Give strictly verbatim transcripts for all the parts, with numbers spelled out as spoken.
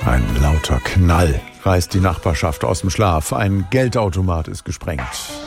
Ein lauter Knall reißt die Nachbarschaft aus dem Schlaf. Ein Geldautomat ist gesprengt.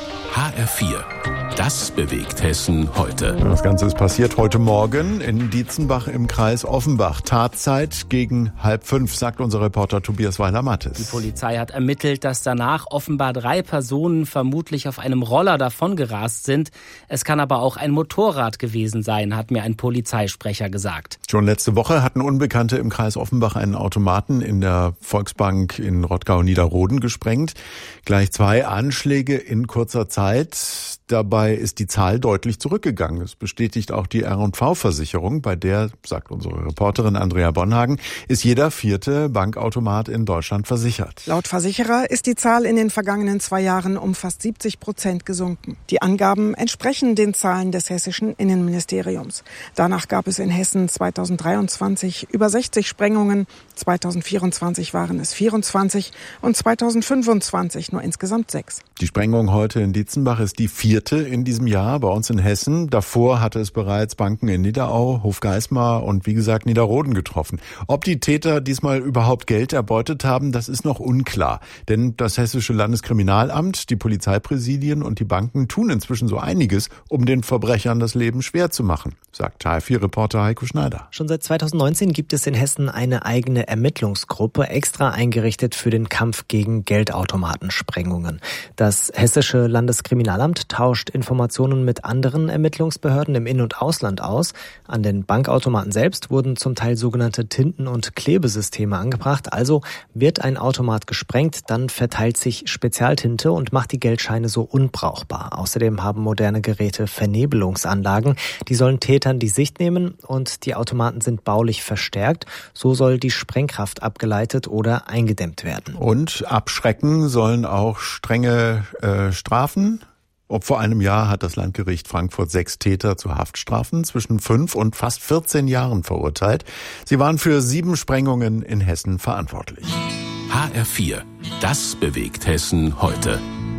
H R vier. Das bewegt Hessen heute. Das Ganze ist passiert heute Morgen in Dietzenbach im Kreis Offenbach. Tatzeit gegen halb fünf, sagt unser Reporter Tobias Weiler-Mattes. Die Polizei hat ermittelt, dass danach offenbar drei Personen vermutlich auf einem Roller davongerast sind. Es kann aber auch ein Motorrad gewesen sein, hat mir ein Polizeisprecher gesagt. Schon letzte Woche hatten Unbekannte im Kreis Offenbach einen Automaten in der Volksbank in Rottgau-Niederroden gesprengt. Gleich zwei Anschläge in kurzer Zeit. Dabei ist die Zahl deutlich zurückgegangen. Das bestätigt auch die R und V-Versicherung, bei der, sagt unsere Reporterin Andrea Bonhagen, ist jeder vierte Bankautomat in Deutschland versichert. Laut Versicherer ist die Zahl in den vergangenen zwei Jahren um fast siebzig Prozent gesunken. Die Angaben entsprechen den Zahlen des hessischen Innenministeriums. Danach gab es in Hessen zweitausenddreiundzwanzig über sechzig Sprengungen, zweitausendvierundzwanzig waren es vierundzwanzig und zweitausendfünfundzwanzig nur insgesamt sechs. Die Sprengung heute in Dietzenbach ist die vierte in diesem Jahr bei uns in Hessen. Davor hatte es bereits Banken in Niederau, Hofgeismar und wie gesagt Niederroden getroffen. Ob die Täter diesmal überhaupt Geld erbeutet haben, das ist noch unklar. Denn das Hessische Landeskriminalamt, die Polizeipräsidien und die Banken tun inzwischen so einiges, um den Verbrechern das Leben schwer zu machen, sagt H R vier-Reporter Heiko Schneider. Schon seit zweitausendneunzehn gibt es in Hessen eine eigene Ermittlungsgruppe, extra eingerichtet für den Kampf gegen Geldautomatensprengungen. Das Hessische Landeskriminalamt tauscht Informationen mit anderen Ermittlungsbehörden im In- und Ausland aus. An den Bankautomaten selbst wurden zum Teil sogenannte Tinten- und Klebesysteme angebracht. Also wird ein Automat gesprengt, dann verteilt sich Spezialtinte und macht die Geldscheine so unbrauchbar. Außerdem haben moderne Geräte Vernebelungsanlagen. Die sollen Tätern die Sicht nehmen und die Automaten sind baulich verstärkt. So soll die Sprengkraft abgeleitet oder eingedämmt werden. Und abschrecken sollen auch strenge äh, Strafen. Ob vor einem Jahr hat das Landgericht Frankfurt sechs Täter zu Haftstrafen zwischen fünf und fast vierzehn Jahren verurteilt. Sie waren für sieben Sprengungen in Hessen verantwortlich. H R vier. Das bewegt Hessen heute.